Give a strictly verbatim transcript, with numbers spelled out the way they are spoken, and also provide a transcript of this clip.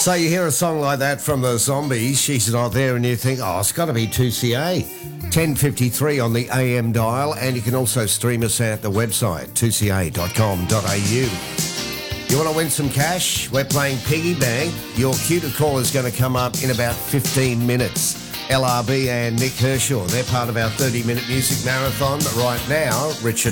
So you hear a song like that from the Zombies, She's Not There, and you think, oh, it's got to be two C A. ten fifty-three on the A M dial, and you can also stream us at the website, two c a dot com dot a u. You want to win some cash? We're playing Piggy Bank. Your cue to call is going to come up in about fifteen minutes. L R B and Nick Hershaw, they're part of our thirty-minute music marathon right now. Richard